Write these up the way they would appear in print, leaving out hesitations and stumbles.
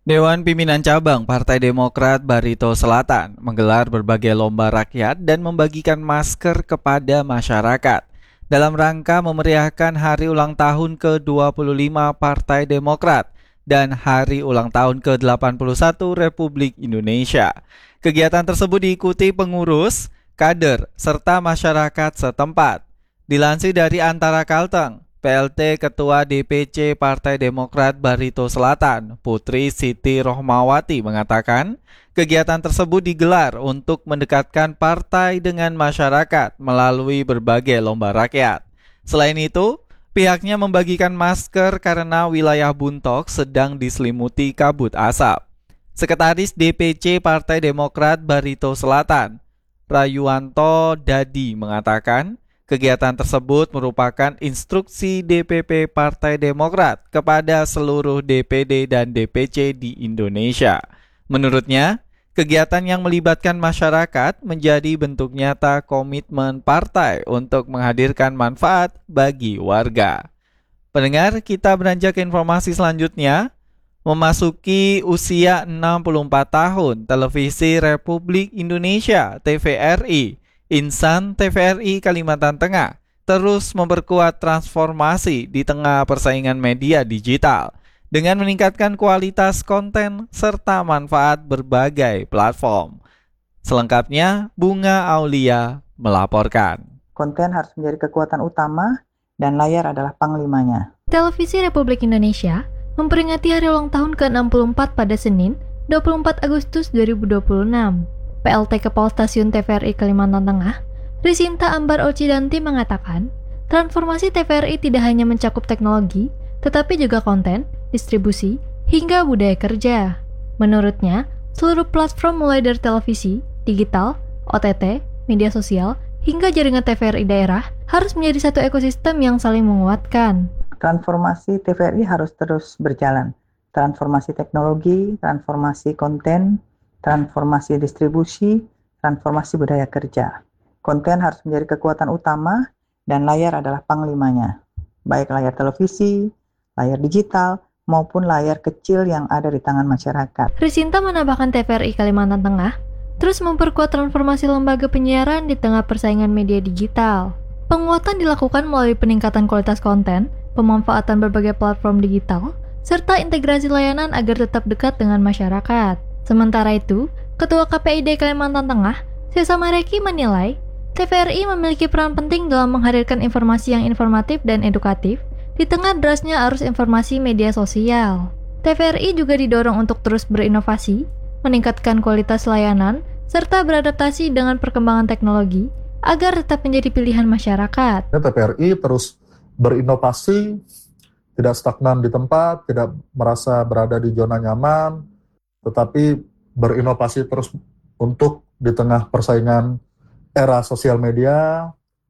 Dewan Pimpinan Cabang Partai Demokrat Barito Selatan menggelar berbagai lomba rakyat dan membagikan masker kepada masyarakat dalam rangka memeriahkan hari ulang tahun ke-25 Partai Demokrat dan hari ulang tahun ke-81 Republik Indonesia. Kegiatan tersebut diikuti pengurus, kader, serta masyarakat setempat. Dilansir dari Antara Kalteng, PLT Ketua DPC Partai Demokrat Barito Selatan, Putri Siti Rohmawati mengatakan, kegiatan tersebut digelar untuk mendekatkan partai dengan masyarakat melalui berbagai lomba rakyat. Selain itu, pihaknya membagikan masker karena wilayah Buntok sedang diselimuti kabut asap. Sekretaris DPC Partai Demokrat Barito Selatan, Rayuwanto Dadi mengatakan, kegiatan tersebut merupakan instruksi DPP Partai Demokrat kepada seluruh DPD dan DPC di Indonesia. Menurutnya, kegiatan yang melibatkan masyarakat menjadi bentuk nyata komitmen partai untuk menghadirkan manfaat bagi warga. Pendengar, kita beranjak ke informasi selanjutnya. Memasuki usia 64 tahun, Televisi Republik Indonesia (TVRI), Insan TVRI Kalimantan Tengah terus memperkuat transformasi di tengah persaingan media digital dengan meningkatkan kualitas konten serta manfaat berbagai platform. Selengkapnya, Bunga Aulia melaporkan. Konten harus menjadi kekuatan utama dan layar adalah panglimanya. Televisi Republik Indonesia memperingati hari ulang tahun ke-64 pada Senin, 24 Agustus 2026. PLT Kepala Stasiun TVRI Kalimantan Tengah, Risinta Ambar Orcidanti mengatakan, transformasi TVRI tidak hanya mencakup teknologi, tetapi juga konten, distribusi, hingga budaya kerja. Menurutnya, seluruh platform mulai dari televisi, digital, OTT, media sosial, hingga jaringan TVRI daerah harus menjadi satu ekosistem yang saling menguatkan. Transformasi TVRI harus terus berjalan. Transformasi teknologi, transformasi konten, transformasi distribusi, transformasi budaya kerja. Konten harus menjadi kekuatan utama dan layar adalah panglimanya. Baik layar televisi, layar digital, maupun layar kecil yang ada di tangan masyarakat. Risinta menambahkan TVRI Kalimantan Tengah terus memperkuat transformasi lembaga penyiaran di tengah persaingan media digital. Penguatan dilakukan melalui peningkatan kualitas konten, pemanfaatan berbagai platform digital, serta integrasi layanan agar tetap dekat dengan masyarakat. Sementara itu, Ketua KPID Kalimantan Tengah, Sesa Mareki menilai, TVRI memiliki peran penting dalam menghadirkan informasi yang informatif dan edukatif di tengah derasnya arus informasi media sosial. TVRI juga didorong untuk terus berinovasi, meningkatkan kualitas layanan, serta beradaptasi dengan perkembangan teknologi agar tetap menjadi pilihan masyarakat. TVRI terus berinovasi, tidak stagnan di tempat, tidak merasa berada di zona nyaman, tetapi berinovasi terus untuk di tengah persaingan era sosial media,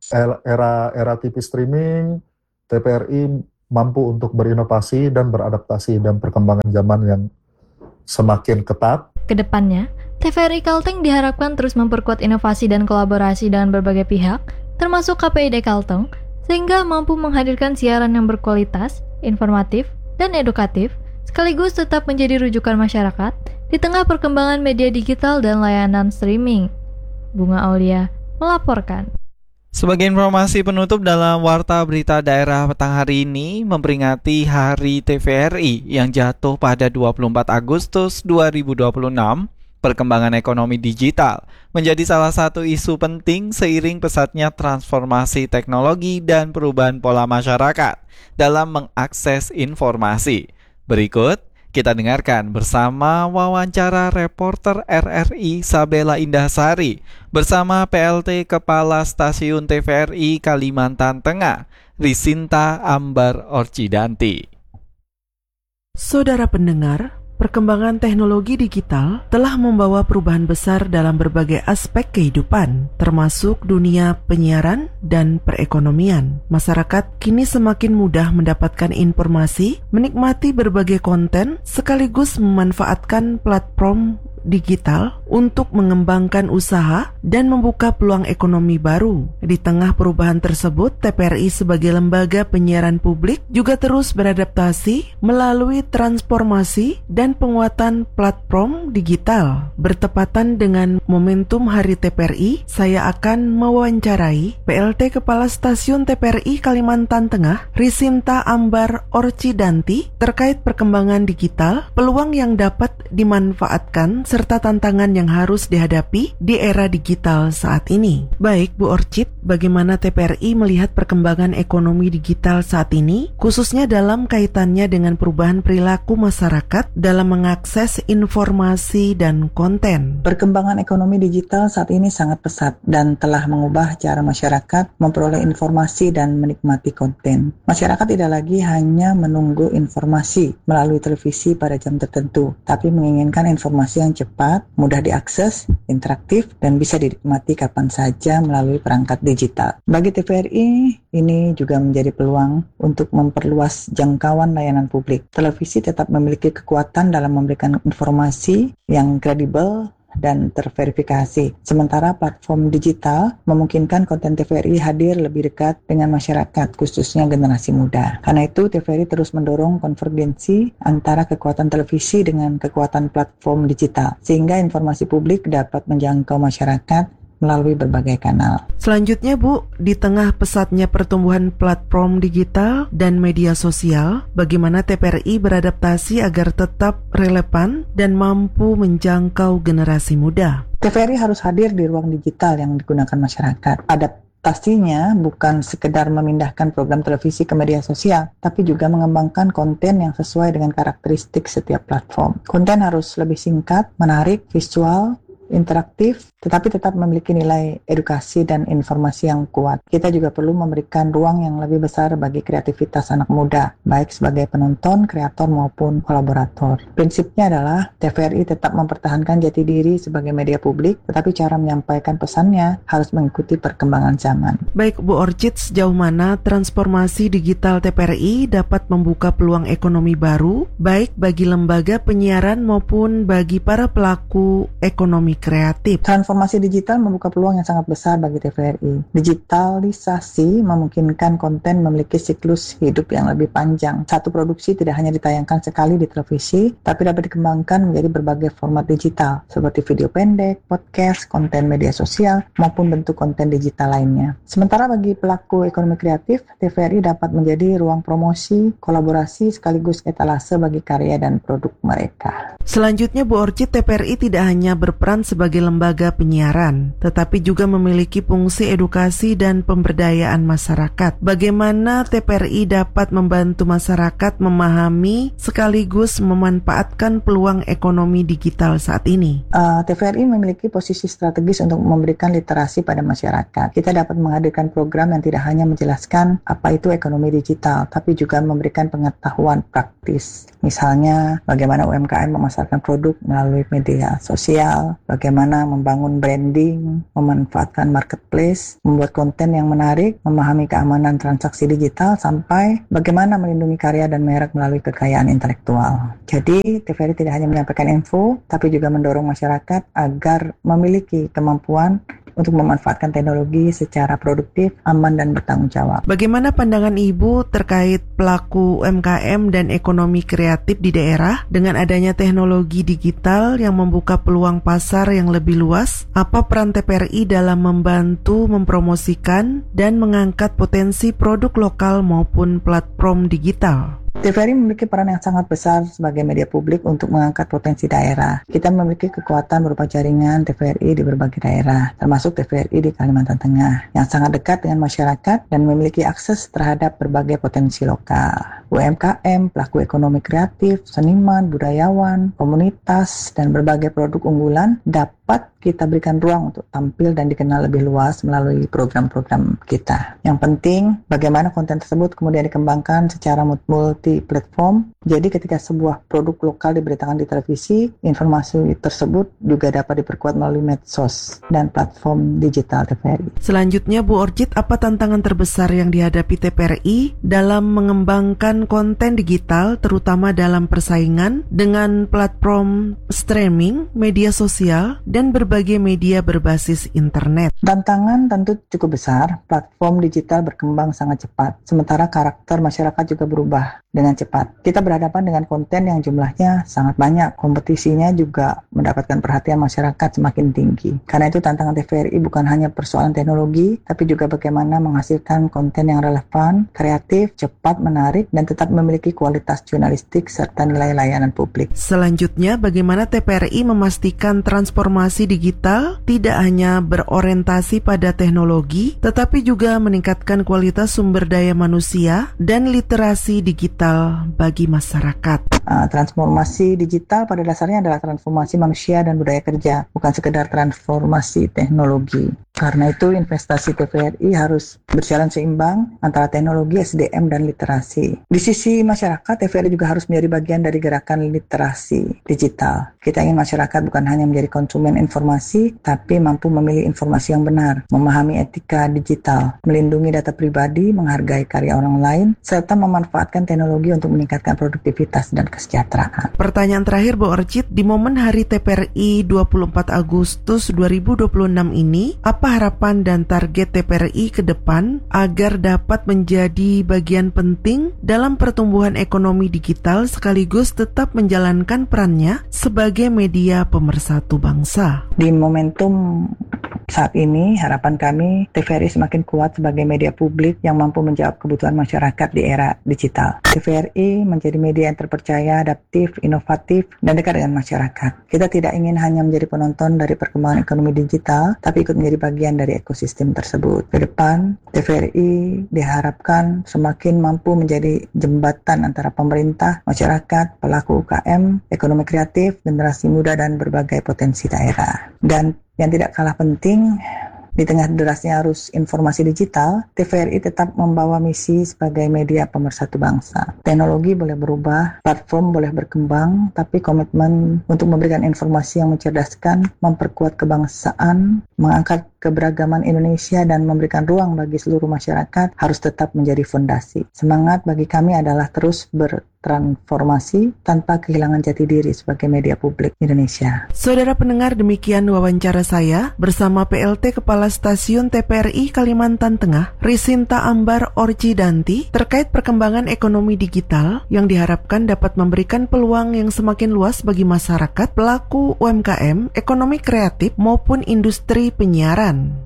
era TV streaming. TVRI mampu untuk berinovasi dan beradaptasi dan perkembangan zaman yang semakin ketat. Kedepannya, TVRI Kalteng diharapkan terus memperkuat inovasi dan kolaborasi dengan berbagai pihak, termasuk KPID Kalteng, sehingga mampu menghadirkan siaran yang berkualitas, informatif, dan edukatif, sekaligus tetap menjadi rujukan masyarakat di tengah perkembangan media digital dan layanan streaming. Bunga Aulia melaporkan. Sebagai informasi penutup dalam Warta Berita Daerah petang hari ini memperingati Hari TVRI yang jatuh pada 24 Agustus 2026, perkembangan ekonomi digital menjadi salah satu isu penting seiring pesatnya transformasi teknologi dan perubahan pola masyarakat dalam mengakses informasi. Berikut kita dengarkan bersama wawancara reporter RRI Sabela Indahsari bersama PLT Kepala Stasiun TVRI Kalimantan Tengah, Risinta Ambar Orcidanti. Saudara pendengar, perkembangan teknologi digital telah membawa perubahan besar dalam berbagai aspek kehidupan, termasuk dunia penyiaran dan perekonomian. Masyarakat kini semakin mudah mendapatkan informasi, menikmati berbagai konten, sekaligus memanfaatkan platform digital untuk mengembangkan usaha dan membuka peluang ekonomi baru. Di tengah perubahan tersebut, TVRI sebagai lembaga penyiaran publik juga terus beradaptasi melalui transformasi dan penguatan platform digital. Bertepatan dengan momentum Hari TVRI, saya akan mewawancarai PLT Kepala Stasiun TVRI Kalimantan Tengah, Risinta Ambar Orcidanti, terkait perkembangan digital, peluang yang dapat dimanfaatkan, serta tantangan yang harus dihadapi di era digital saat ini. Baik, Bu Orchid, bagaimana TVRI melihat perkembangan ekonomi digital saat ini, khususnya dalam kaitannya dengan perubahan perilaku masyarakat dalam mengakses informasi dan konten? Perkembangan ekonomi digital saat ini sangat pesat dan telah mengubah cara masyarakat memperoleh informasi dan menikmati konten. Masyarakat tidak lagi hanya menunggu informasi melalui televisi pada jam tertentu, tapi menginginkan informasi yang cepat, mudah diakses, interaktif, dan bisa dinikmati kapan saja melalui perangkat digital. Bagi TVRI, ini juga menjadi peluang untuk memperluas jangkauan layanan publik. Televisi tetap memiliki kekuatan dalam memberikan informasi yang kredibel dan terverifikasi. Sementara platform digital memungkinkan konten TVRI hadir lebih dekat dengan masyarakat, khususnya generasi muda. Karena itu, TVRI terus mendorong konvergensi antara kekuatan televisi dengan kekuatan platform digital, sehingga informasi publik dapat menjangkau masyarakat melalui berbagai kanal. Selanjutnya, Bu, di tengah pesatnya pertumbuhan platform digital dan media sosial, bagaimana TVRI beradaptasi agar tetap relevan dan mampu menjangkau generasi muda? TVRI harus hadir di ruang digital yang digunakan masyarakat. Adaptasinya bukan sekedar memindahkan program televisi ke media sosial, tapi juga mengembangkan konten yang sesuai dengan karakteristik setiap platform. Konten harus lebih singkat, menarik, visual, interaktif, tetapi tetap memiliki nilai edukasi dan informasi yang kuat. Kita juga perlu memberikan ruang yang lebih besar bagi kreativitas anak muda, baik sebagai penonton, kreator maupun kolaborator. Prinsipnya adalah TVRI tetap mempertahankan jati diri sebagai media publik, tetapi cara menyampaikan pesannya harus mengikuti perkembangan zaman. Baik, Bu Orchid, sejauh mana transformasi digital TVRI dapat membuka peluang ekonomi baru, baik bagi lembaga penyiaran maupun bagi para pelaku ekonomi kreatif? Transformasi digital membuka peluang yang sangat besar bagi TVRI. Digitalisasi memungkinkan konten memiliki siklus hidup yang lebih panjang. Satu produksi tidak hanya ditayangkan sekali di televisi, tapi dapat dikembangkan menjadi berbagai format digital, seperti video pendek, podcast, konten media sosial, maupun bentuk konten digital lainnya. Sementara bagi pelaku ekonomi kreatif, TVRI dapat menjadi ruang promosi, kolaborasi, sekaligus etalase bagi karya dan produk mereka. Selanjutnya, Bu Orchid, TVRI tidak hanya berperan sebagai lembaga penyiaran, tetapi juga memiliki fungsi edukasi dan pemberdayaan masyarakat. Bagaimana TVRI dapat membantu masyarakat memahami sekaligus memanfaatkan peluang ekonomi digital saat ini? TVRI memiliki posisi strategis untuk memberikan literasi pada masyarakat. Kita dapat menghadirkan program yang tidak hanya menjelaskan apa itu ekonomi digital, tapi juga memberikan pengetahuan praktis. Misalnya, bagaimana UMKM memasarkan produk melalui media sosial, bagaimana membangun branding, memanfaatkan marketplace, membuat konten yang menarik, memahami keamanan transaksi digital, sampai bagaimana melindungi karya dan merek melalui kekayaan intelektual. Jadi, TVRI tidak hanya menyampaikan info, tapi juga mendorong masyarakat agar memiliki kemampuan untuk memanfaatkan teknologi secara produktif, aman, dan bertanggung jawab. Bagaimana pandangan Ibu terkait pelaku UMKM dan ekonomi kreatif di daerah dengan adanya teknologi digital yang membuka peluang pasar yang lebih luas? Apa peran TVRI dalam membantu mempromosikan dan mengangkat potensi produk lokal maupun platform digital? TVRI memiliki peran yang sangat besar sebagai media publik untuk mengangkat potensi daerah. Kita memiliki kekuatan berupa jaringan TVRI di berbagai daerah, termasuk TVRI di Kalimantan Tengah, yang sangat dekat dengan masyarakat dan memiliki akses terhadap berbagai potensi lokal. UMKM, pelaku ekonomi kreatif, seniman, budayawan, komunitas, dan berbagai produk unggulan dapat kita berikan ruang untuk tampil dan dikenal lebih luas melalui program-program kita. Yang penting, bagaimana konten tersebut kemudian dikembangkan secara multi multi platform. Jadi ketika sebuah produk lokal diberitakan di televisi, informasi tersebut juga dapat diperkuat melalui medsos dan platform digital TVRI. Selanjutnya Bu Orchid, apa tantangan terbesar yang dihadapi TVRI dalam mengembangkan konten digital terutama dalam persaingan dengan platform streaming, media sosial, dan berbagai media berbasis internet? Tantangan tentu cukup besar. Platform digital berkembang sangat cepat, sementara karakter masyarakat juga berubah dengan cepat. Kita berhadapan dengan konten yang jumlahnya sangat banyak. Kompetisinya juga mendapatkan perhatian masyarakat semakin tinggi. Karena itu tantangan TVRI bukan hanya persoalan teknologi, tapi juga bagaimana menghasilkan konten yang relevan, kreatif, cepat, menarik, dan tetap memiliki kualitas jurnalistik serta nilai layanan publik. Selanjutnya, bagaimana TVRI memastikan transformasi digital tidak hanya berorientasi pada teknologi, tetapi juga meningkatkan kualitas sumber daya manusia dan literasi digital bagi masyarakat? Transformasi digital pada dasarnya adalah transformasi manusia dan budaya kerja, bukan sekedar transformasi teknologi. Karena itu investasi TVRI harus berjalan seimbang antara teknologi, SDM, dan literasi. Di sisi masyarakat, TVRI juga harus menjadi bagian dari gerakan literasi digital. Kita ingin masyarakat bukan hanya menjadi konsumen informasi, tapi mampu memilih informasi yang benar, memahami etika digital, melindungi data pribadi, menghargai karya orang lain, serta memanfaatkan teknologi untuk meningkatkan produktivitas dan kesejahteraan. Pertanyaan terakhir Bu Orchid, di momen Hari TVRI 24 Agustus 2026 ini, apa harapan dan target TVRI ke depan agar dapat menjadi bagian penting dalam pertumbuhan ekonomi digital sekaligus tetap menjalankan perannya sebagai media pemersatu bangsa? Di momentum saat ini, harapan kami TVRI semakin kuat sebagai media publik yang mampu menjawab kebutuhan masyarakat di era digital. TVRI menjadi media yang terpercaya, adaptif, inovatif, dan dekat dengan masyarakat. Kita tidak ingin hanya menjadi penonton dari perkembangan ekonomi digital, tapi ikut menjadi bagian dari ekosistem tersebut. Ke depan, TVRI diharapkan semakin mampu menjadi jembatan antara pemerintah, masyarakat, pelaku UKM, ekonomi kreatif, generasi muda, dan berbagai potensi daerah. Dan yang tidak kalah penting, di tengah derasnya arus informasi digital, TVRI tetap membawa misi sebagai media pemersatu bangsa. Teknologi boleh berubah, platform boleh berkembang, tapi komitmen untuk memberikan informasi yang mencerdaskan, memperkuat kebangsaan, mengangkat keberagaman Indonesia, dan memberikan ruang bagi seluruh masyarakat harus tetap menjadi fondasi. Semangat bagi kami adalah terus bertransformasi tanpa kehilangan jati diri sebagai media publik Indonesia. Saudara pendengar, demikian wawancara saya bersama PLT Kepala Stasiun TVRI Kalimantan Tengah, Risinta Ambar Orchidanti, terkait perkembangan ekonomi digital yang diharapkan dapat memberikan peluang yang semakin luas bagi masyarakat, pelaku UMKM, ekonomi kreatif, maupun industri penyiaran.